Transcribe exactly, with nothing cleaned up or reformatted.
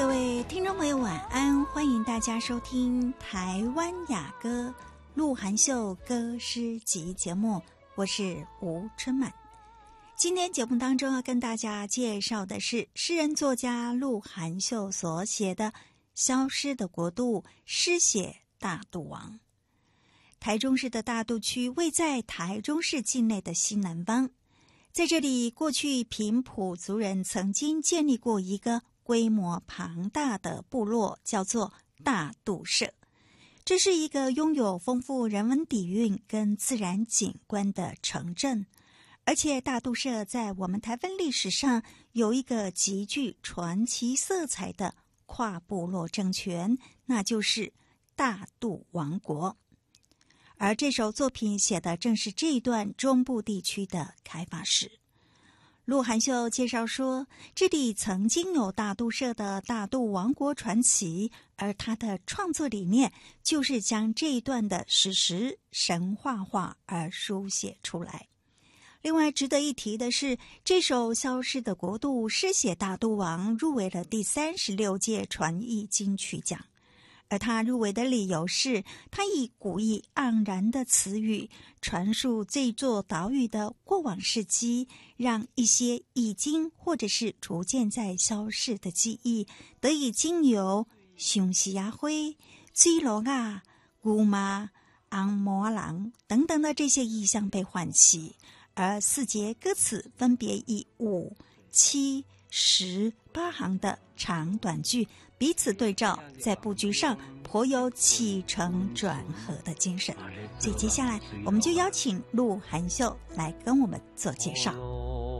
各位听众朋友晚安，欢迎大家收听台湾雅歌鹿晗秀歌诗集节目，我是吴春满。今天节目当中要跟大家介绍的是诗人作家鹿晗秀所写的《消失的国度》诗写大肚王。台中市的大肚区位在台中市境内的西南方，在这里过去平埔族人曾经建立过一个规模庞大的部落，叫做大肚社。这是一个拥有丰富人文底蕴跟自然景观的城镇，而且大肚社在我们台湾历史上有一个极具传奇色彩的跨部落政权，那就是大肚王国。而这首作品写的正是这一段中部地区的开发史。鹿晗秀介绍说，这里曾经有大肚社的大肚王国传奇，而他的创作理念就是将这一段的史实神话化而书写出来。另外值得一提的是，这首《消失的国度》诗写大肚王入围了第三十六届传艺金曲奖。而他入围的理由是，他以古意盎然的词语传述这座岛屿的过往事迹，让一些已经或者是逐渐在消逝的记忆，得以经由熊西亚灰、水罗啊、古马、昂摩郎等等的这些意象被唤起。而四节歌词分别以五、七、十、八行的长短句彼此对照，在布局上颇有起承转合的精神。所以接下来我们就邀请鹿晗秀来跟我们做介绍。